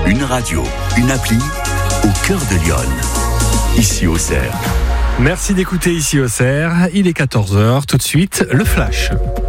Une radio, une appli, au cœur de Lyon. Ici au Cerf. Merci d'écouter Ici au Cerf. Il est 14h. Tout de suite, le flash.